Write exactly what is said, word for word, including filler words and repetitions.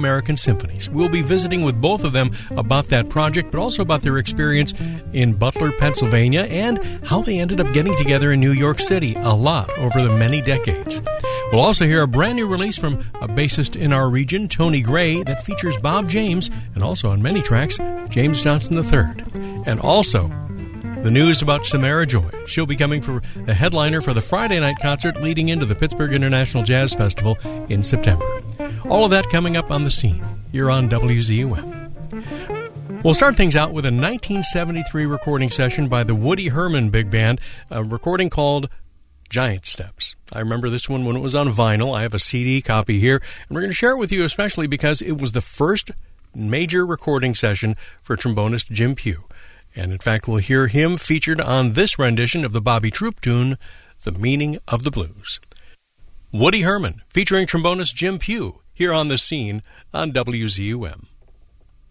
American Symphonies. We'll be visiting with both of them about that project, but also about their experience in Butler, Pennsylvania, and how they ended up getting together in New York City a lot over the many decades. We'll also hear a brand new release from a bassist in our region, Tony Gray, that features Bob James, and also on many tracks, James Johnson the third. And also, the news about Samara Joy. She'll be coming for the headliner for the Friday night concert leading into the Pittsburgh International Jazz Festival in September. All of that coming up on The Scene here on W Z U M. We'll start things out with a nineteen seventy-three recording session by the Woody Herman Big Band, a recording called Giant Steps. I remember this one when it was on vinyl. I have a C D copy here, and we're going to share it with you especially because it was the first major recording session for trombonist Jim Pugh. And in fact, we'll hear him featured on this rendition of the Bobby Troup tune, The Meaning of the Blues. Woody Herman, featuring trombonist Jim Pugh, here on The Scene on W Z U M.